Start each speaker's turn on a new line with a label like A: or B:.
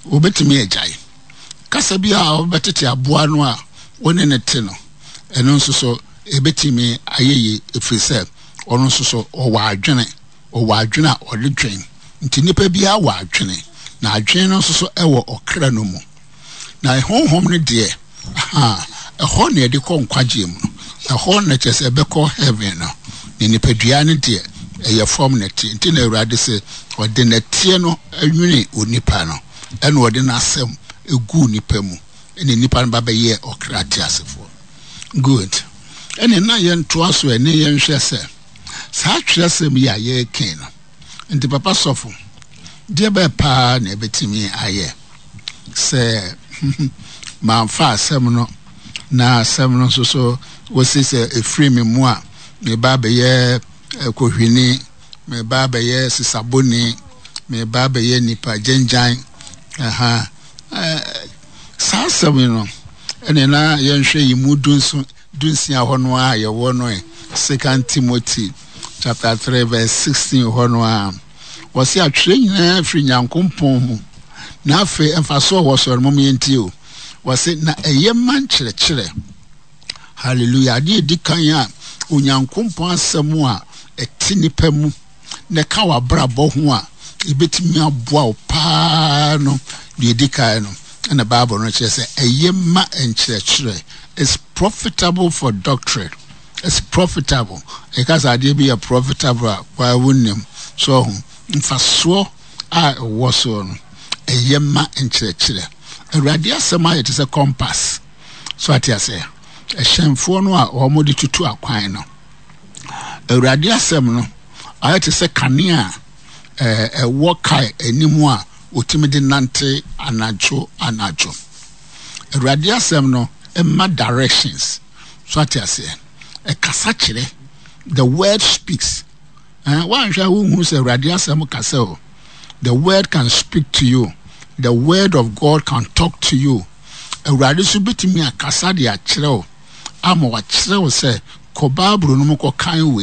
A: obetimi agyae kasa bi a obetete aboa no a woni ne te no eno nso so ebetimi ayeye efrise ono nso so owadwene a odedwen nti nipa bi a wadwene na adwene no nso so ewo okra no mu na honhom ne de ho na de ko nkwagye mu na ho na chese beko heaven no ni nipa dua ne de eye form na ti nti na Awurade se ode na tie no anwene onipa no ene ode na asem egu nipa mu ene nipa no ba ye okra ti asefo good ene na ye nto aso ene ye nhwe se sa twesem ya ye ken no nti papa sofo de be pa na betimi aye se manfa asem no na asem no so wosi se efri me mu a me ba be ye kohwini me ba be ye sisaboni me ba be ye nipa genjan sa asem no ene na ye nhwe yi mu dunsia hono a ye wo no 2 Timothy chapter 3 verse 16 hono a wasi atwe nyina fri nyankompon mu na afa emfaso wo so no yenti o wasi na eyeman kyerɛkyerɛ hallelujah de dikan a onyankompon asɛm a eti nipa mu na ka wa brabɔ ho a ebetimi aboa o pa no de dikan no na Bible no kyerɛ sɛ eyema enkyerɛkyerɛ is profitable for doctrine. It's profitable. Because I did be a profitable why wouldn't so mfaso a was on a yema enkyerɛkyerɛ Awurade asɛm it is a compass so ati ase a shamefo no a omodi tutu akwan no Awurade asɛm no it is a kanea a wokai animu a otimi de nante anajo Awurade asɛm no emma directions so ati ase a kasachire the word speaks one shall who say Awurade asɛm kasa the word can speak to you. The word of God can talk to you. Awurade so betimi akasa de akyerɛw ama wakyerɛw sɛ kɔ Bible no mo kɔ kan we